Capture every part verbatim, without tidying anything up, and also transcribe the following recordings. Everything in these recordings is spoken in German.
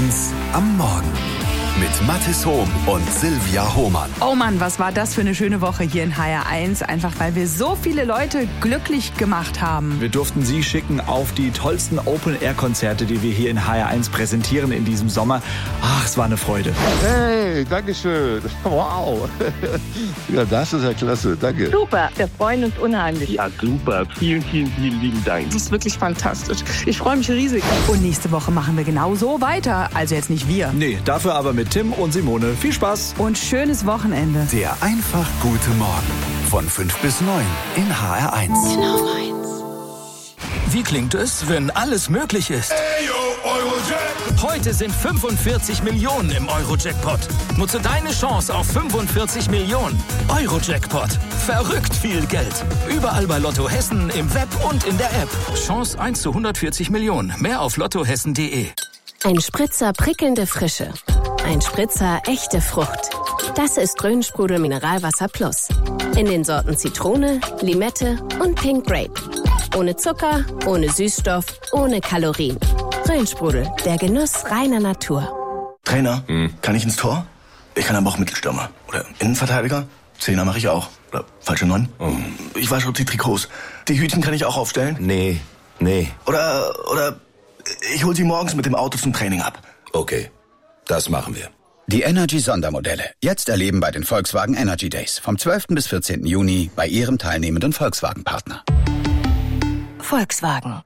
eins am Morgen mit Mathis Hohm und Silvia Hohmann. Oh Mann, was war das für eine schöne Woche hier in H R eins. Einfach weil wir so viele Leute glücklich gemacht haben. Wir durften Sie schicken auf die tollsten Open-Air-Konzerte, die wir hier in H R eins präsentieren in diesem Sommer. Ach, es war eine Freude. Hey, danke schön. Wow. Ja, das ist ja klasse. Danke. Super, wir freuen uns unheimlich. Ja, super. Vielen, vielen, vielen lieben Dank. Das ist wirklich fantastisch. Ich freue mich riesig. Und nächste Woche machen wir genau so weiter. Also jetzt nicht wir. Nee, dafür aber mit Tim und Simone. Viel Spaß. Und schönes Wochenende. Der einfach gute Morgen von fünf bis neun in H R eins. Genau meins. Wie klingt es, wenn alles möglich ist? Heute sind fünfundvierzig Millionen im Euro-Jackpot. Nutze deine Chance auf fünfundvierzig Millionen. Euro-Jackpot. Verrückt viel Geld. Überall bei Lotto Hessen, im Web und in der App. Chance eins zu hundertvierzig Millionen. Mehr auf lottohessen punkt de. Ein Spritzer prickelnde Frische. Ein Spritzer echte Frucht. Das ist Rhönsprudel Mineralwasser Plus. In den Sorten Zitrone, Limette und Pink Grape. Ohne Zucker, ohne Süßstoff, ohne Kalorien. Rhönsprudel, der Genuss reiner Natur. Trainer, hm. kann ich ins Tor? Ich kann aber auch Mittelstürmer. Oder Innenverteidiger? Zehner mache ich auch. Oder falsche Neun? Oh. Ich wasche die Trikots. Die Hütchen kann ich auch aufstellen? Nee, nee. Oder, oder ich hol sie morgens mit dem Auto zum Training ab. Okay, das machen wir. Die Energy-Sondermodelle. Jetzt erleben bei den Volkswagen Energy Days. Vom zwölften bis vierzehnten Juni bei Ihrem teilnehmenden Volkswagen-Partner. Volkswagen.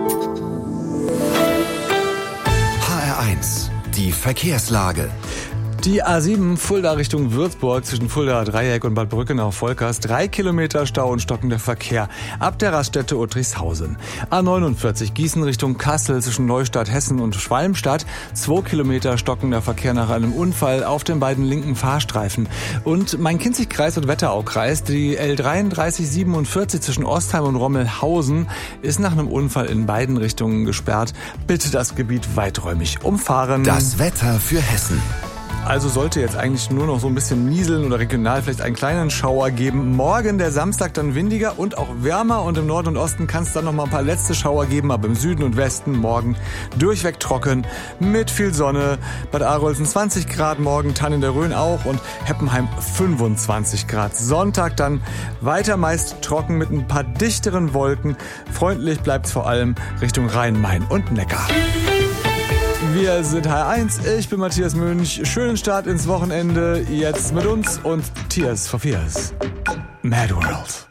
H R eins. Die Verkehrslage. Die A sieben Fulda Richtung Würzburg zwischen Fulda Dreieck und Bad Brückenau-Volkers. Drei Kilometer Stau und stockender Verkehr ab der Raststätte Uttrichshausen. A neunundvierzig Gießen Richtung Kassel zwischen Neustadt Hessen und Schwalmstadt. Zwei Kilometer stockender Verkehr nach einem Unfall auf den beiden linken Fahrstreifen. Und Main-Kinzig-Kreis und Wetteraukreis. Die L dreiunddreißig siebenundvierzig zwischen Ostheim und Rommelhausen ist nach einem Unfall in beiden Richtungen gesperrt. Bitte das Gebiet weiträumig umfahren. Das Wetter für Hessen. Also sollte jetzt eigentlich nur noch so ein bisschen nieseln oder regional vielleicht einen kleinen Schauer geben. Morgen der Samstag dann windiger und auch wärmer und im Norden und Osten kann es dann noch mal ein paar letzte Schauer geben, aber im Süden und Westen morgen durchweg trocken mit viel Sonne. Bad Arolsen zwanzig Grad, morgen Tann in der Rhön auch und Heppenheim fünfundzwanzig Grad. Sonntag dann weiter meist trocken mit ein paar dichteren Wolken. Freundlich bleibt's vor allem Richtung Rhein, Main und Neckar. Wir sind H R eins, ich bin Matthias Münch. Schönen Start ins Wochenende, jetzt mit uns und Tears for Fears. Mad World.